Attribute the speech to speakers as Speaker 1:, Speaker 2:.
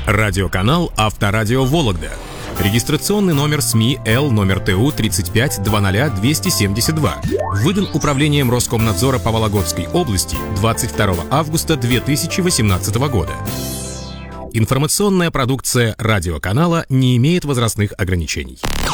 Speaker 1: Радиоканал «Авторадио Вологда». Регистрационный номер СМИ Л номер ТУ 3520272. Выдан Управлением Роскомнадзора по Вологодской области 22 августа 2018 года. Информационная продукция радиоканала не имеет возрастных ограничений.